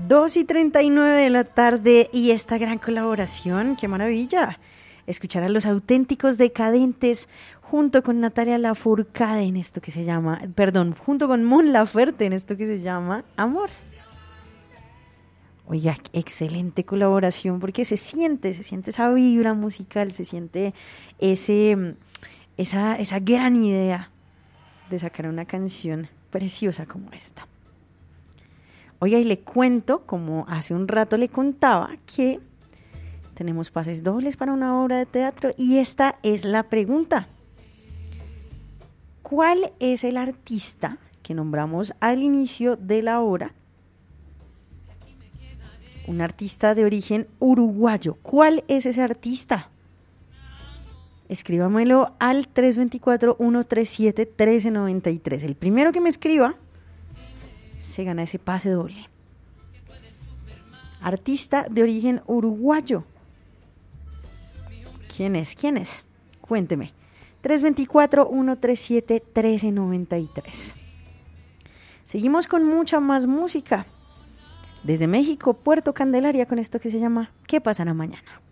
2:39 de la tarde y esta gran colaboración, qué maravilla. Escuchar a Los Auténticos Decadentes junto con Natalia Lafourcade en esto que se llama, junto con Mon Laferte en esto que se llama Amor. Oiga, excelente colaboración porque se siente esa vibra musical, se siente esa gran idea de sacar una canción preciosa como esta. Oiga, y le cuento, como hace un rato le contaba, que tenemos pases dobles para una obra de teatro y esta es la pregunta. ¿Cuál es el artista que nombramos al inicio de la obra? Un artista de origen uruguayo. ¿Cuál es ese artista? Escríbamelo al 324-137-1393. El primero que me escriba se gana ese pase doble. Artista de origen uruguayo. ¿Quién es? Cuénteme. 324-137-1393. Seguimos con mucha más música. Desde México, Puerto Candelaria, con esto que se llama ¿Qué pasará mañana?